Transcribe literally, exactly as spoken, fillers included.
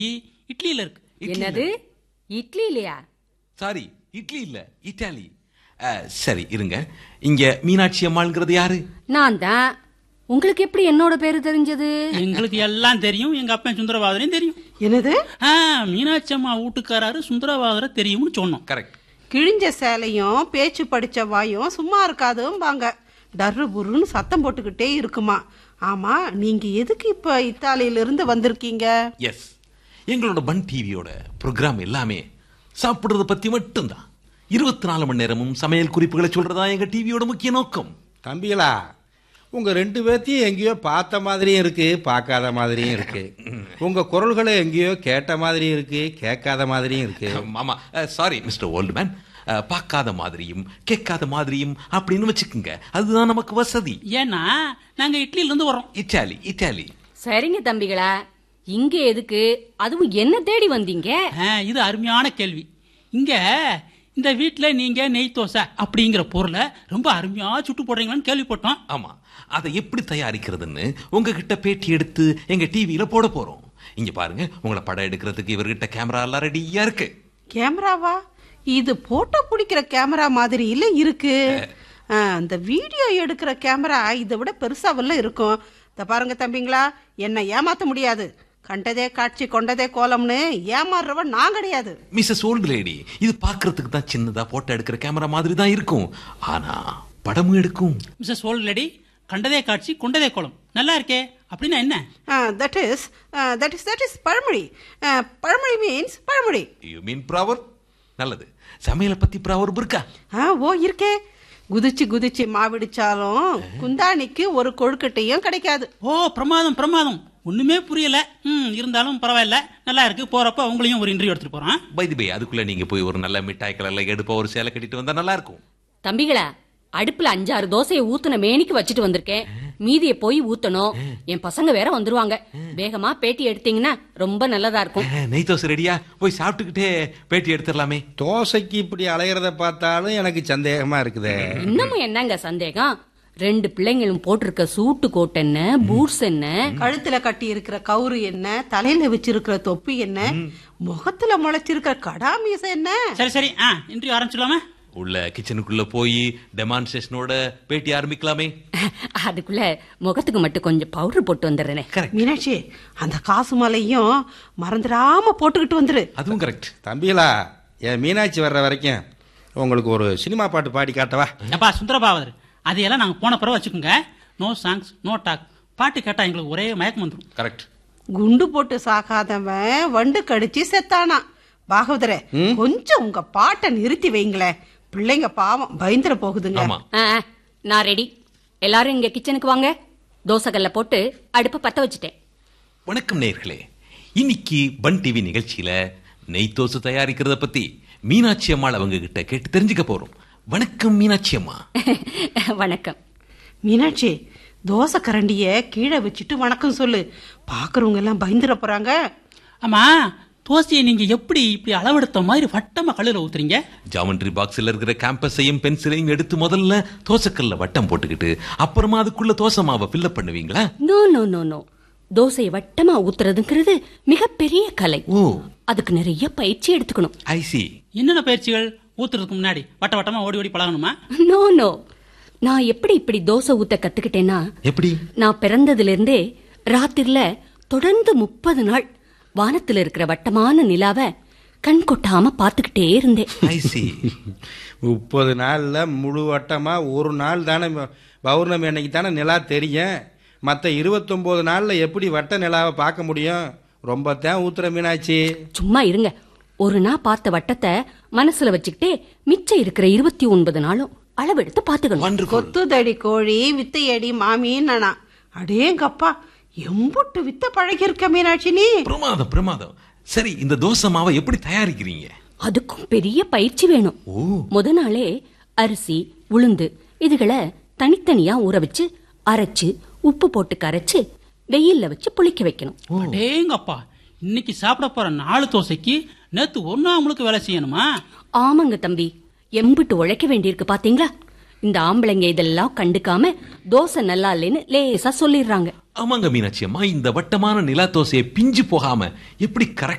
இட்லியில இருக்கு. என்னது இட்லி இல்லையா? சாரி, இட்லி இல்ல, இட்டாலி. சரி இருங்க. இங்க மீனாட்சி அம்மாள்ங்கிறது யாரு? நான் தான். உங்களுக்கு எப்படி என்னோட பேரு தெரிஞ்சது? எங்களுக்கு எல்லாம் தெரியும். எங்க அப்பா சுந்தரபாதரையும் தெரியும். என்னது? மீனாட்சி அம்மா வீட்டுக்காரரு சுந்தரபாதரை தெரியும்னு சொன்னோம். கரெக்ட். கிழிஞ்ச சேலையும் பேச்சு படிச்ச வாயும் சும்மா இருக்காதும்பாங்க. டர்ரு புருன்னு சத்தம் போட்டுக்கிட்டே இருக்குமா. ஆமா, நீங்க எதுக்கு இப்ப இத்தாலியில இருந்து வந்திருக்கீங்க? எஸ், எங்களோட பன் டிவியோட ப்ரோக்ராம் எல்லாமே சாப்பிடுறத பத்தி மட்டும்தான். இருபத்தி நாலு மணி நேரமும் சமையல் குறிப்புகளை சொல்றதா எங்க டிவியோட முக்கிய நோக்கம். தம்பிகளா, உங்க ரெண்டு பேர்த்தையும் எங்கேயோ பார்த்த மாதிரியும் இருக்கு, பார்க்காத மாதிரியும் இருக்கு. உங்க குரல்களை எங்கேயோ கேட்ட மாதிரியும் இருக்கு, கேட்காத மாதிரியும் இருக்கு. ஆமா, சாரி மிஸ்டர் ஓல்ட்மேன். பார்க்காத மாதிரியும் கேட்காத மாதிரியும் அப்படின்னு வச்சுக்கோங்க. அதுதான் நமக்கு வசதி. ஏன்னா நாங்க இட்லியில இருந்து வரோம். Italy Italy. சரிங்க தம்பிகளா, இங்க எதுக்கு, அதுவும் என்ன தேடி வந்தீங்க? இது அருமையான கேள்வி. இங்க இந்த வீட்டுல நீங்க நெய் தோசை அப்படிங்கிற பொருளை ரொம்ப அருமையா சுட்டு போடுறீங்களான்னு கேள்விப்பட்டோம். ஆமா, அதை எப்படி தயாரிக்கிறதுன்னு உங்ககிட்ட பேட்டி எடுத்து எங்க டிவியில போட போறோம். இங்க பாருங்க, உங்களை படம் எடுக்கிறதுக்கு இவர்கிட்ட கேமரா எல்லாம் ரெடியா இருக்கு. கேமராவா? இது போட்டோ பிடிக்கிற கேமரா மாதிரி இல்ல இருக்கு. அந்த வீடியோ எடுக்கிற கேமரா இதை விட பெருசாவல்ல இருக்கும். இத பாருங்க தம்பிங்களா, என்ன ஏமாத்த முடியாது. கண்டதே காட்சி கொண்டதே கோலம்னு ஏமாறுறவன் நான் கிடையாது. மிஸ்ஸஸ் ஓல்ட் லேடி, இது பாக்குறதுக்கு தான் சின்னதா போட்டோ எடுக்கிற கேமரா மாதிரி தான் இருக்கும், ஆனா படமும் எடுக்கும். மிஸ்ஸஸ் ஓல்ட் லேடி, கண்டதே காட்சி கொண்டதே கோலம் நல்லா இருக்கே அப்படின்னா என்ன? That is that is that is பழமொழி. பழமொழி மீன்ஸ் பழமொழி. You mean proverb. நல்லது. சமையலை பத்தி ப்ராவர்ப் இருக்கா? ஓ இருக்கே. குதிச்சு குதிச்சு மாவிடிச்சாலும் குந்தாணிக்கு ஒரு கொழுக்கட்டையும் கிடைக்காது. ஓ பிரமாதம் பிரமாதம். ஒண்ணுமே புரியல. ம் இருந்தாலும் பரவாயில்ல, நல்லா இருக்கு. போறப்ப உங்களையும் ஒரு இன்டர்வியூ எடுத்துட்டு போறேன். பை தி பை, அதுக்குள்ள நீங்க போய் ஒரு நல்ல மிட்டாய் கலர்ல எடுப்ப ஒரு சேலை கட்டிட்டு வந்தா நல்லா இருக்கும். தம்பிகளா, அடுப்புல அஞ்சாறு தோசையை ஊத்துன மேனிக்கு வச்சுட்டு வந்திருக்கேன். மீதியை போய் ஊத்தணும். என் பசங்க வேற வந்துருவாங்க. வேகமா பேட்டி எடுத்தீங்கன்னா ரொம்ப நல்லதா இருக்கும். நெய் தோசை ரெடியா? போய் சாப்பிட்டுக்கிட்டே பேட்டி எடுத்துடலாமே. தோசைக்கு இப்படி அலையறத பார்த்தாலும் எனக்கு சந்தேகமா இருக்குதே. இன்னமும் என்னங்க சந்தேகம்? ரெண்டு பிள்ளைங்களும் போட்டிருக்க சூட்டு கோட் என்ன, பூட்ஸ் என்ன, கழுத்துல கட்டி இருக்கிற கவுரு என்ன, தலையில வச்சிருக்கிற தொப்பி என்ன, முகத்துல முளைச்சிருக்கிற கடாமீச என்ன. சரி சரி, இன்டர்வியூ ஆரம்பிச்சிடலாமா? உள்ள கிச்சனுக்குள்ள போய் டெமான்ஸ்ட்ரேஷனோட பேட்டி ஆரம்பிக்கலாமே. அதுக்குள்ள முகத்துக்கு மட்டும் கொஞ்சம் பவுடர் போட்டு வந்துடுறேனே. மீனாட்சி, அந்த காசு மாலையும் மறந்துடாம போட்டுக்கிட்டு வந்துரு. அதுவும் கரெக்ட். தம்பிகளா, என் மீனாட்சி வர்ற வரைக்கும் உங்களுக்கு ஒரு சினிமா பாட்டு பாடி காட்டவா? அப்பா சுந்தரபாவதர், அதையெல்லாம் நாங்க போன பிறகு வச்சுக்கோங்க. No songs no talk. பாட்டு கேட்டா எங்களுக்கு ஒரே மயக்கம் வந்துடும். கரெக்ட். குண்டு போட்டு சாகாதவன் வண்டு கடிச்சு செத்தானா. பாகவதரே, கொஞ்சம் உங்க பாட்டை நிறுத்தி வைங்களேன். பிள்ளைங்க பாவம் பயந்துட போகுதுங்க. நான் ரெடி. எல்லாரும் இங்க கிச்சனுக்கு வாங்க. தோசைகள்ல போட்டு அடுப்ப பத்த வச்சுட்டேன். வணக்கம் நேயர்களே. இன்னைக்கு பன் டிவி நிகழ்ச்சியில நெய் தோசை தயாரிக்கிறத பத்தி மீனாட்சி அம்மாள் அவங்க கிட்ட கேட்டு தெரிஞ்சுக்க போறோம். வணக்கம் மீனாட்சி அம்மா. வணக்கம். மீனாட்சி, தோசை கரண்டிய கீழே வச்சுட்டு வணக்கம் சொல்லு. பாக்குறவங்க எல்லாம் பயந்துட போறாங்க. ஆமா, தோசையை நீங்க எப்படி இப்படி அளவெடுத்த மாதிரி வட்டமா கல்லுல ஊத்துறீங்க? ஜாமெண்ட்ரி பாக்ஸ்ல இருக்கிற கேம்பஸையும் பென்சிலையும் எடுத்து முதல்ல தோசைக்கல்ல வட்டம் போட்டுக்கிட்டு அப்புறமா அதுக்குள்ள தோசை மாவை ஃபில்லப் பண்ணுவீங்களா? No no no no. தோசையை வட்டமா ஊத்துறதுங்கிறது மிகப்பெரிய கலை. ஓ, அதுக்கு நிறைய பயிற்சி எடுத்துக்கணும். ஐ சி. என்னென்ன பயிற்சிகள்? ஊத்துறதுக்கு முன்னாடி வட்ட வட்டமா ஓடி ஓடி பழகணுமா? No no. நான் எப்படி இப்படி தோசை ஊத்த கத்துக்கிட்டேன்னா, எப்படி? நான் பிறந்ததுல இருந்தே ராத்திரில தொடர்ந்து முப்பது நாள் வானத்துல இருக்கிற வட்டமான நிலாவை கண் கொட்டாம பாத்துக்கிட்டே இருந்தேன். முப்பது நாள்ல முழு வட்டமா ஒரு நாள் தானே பௌர்ணமி அன்னைக்கு தானே நிலா தெரியும். மற்ற இருபத்தொன்பது நாள்ல எப்படி வட்ட நிலாவை பார்க்க முடியும்? ரொம்ப தான் ஊத்துற மீனாட்சி. சும்மா இருங்க. ஒரு நாள் பார்த்த வட்டத்தை மனசுல வச்சுக்கிட்டே மிச்சம் இருக்கிற இருபத்தி ஒன்பது நாளும் அளவெடுத்து பாத்துக்கணும். கொத்துதடி கோழி வித்தையடி மாமின்னா. அடேங்கப்பா, எம்புட்டு வித்த பழகி இருக்க மீனாட்சி நீ. பிரமாதம் பிரமாதம். சரி, இந்த தோசை மாவை எப்படி தயாரிக்கிறீங்க? அதுக்கும் பெரிய பயிற்சி வேணும். முத நாளே அரிசி உளுந்து இதுகளை தனித்தனியா ஊற வச்சு அரைச்சு உப்பு போட்டு கரைச்சு வெயில்ல வச்சு புளிக்க வைக்கணும். அடேங்கப்பா, இன்னைக்கு சாப்பிட போற நாலு தோசைக்கு நேத்து ஒன்னா அவங்களுக்கு வேலை செய்யணுமா? ஆமாங்க தம்பி, எம்பிட்டு உழைக்க வேண்டியிருக்கு பாத்தீங்களா. இந்த ஆம்பளைங்க இதெல்லாம் கண்டுக்காம தோசை நல்லா இல்லைன்னு லேசா சொல்லிடுறாங்க. ஆமாங்க மீனாட்சி அம்மா, இந்த வட்டமான நிலா தோசையை பிஞ்சு போகாம எப்படி கரெக்ட்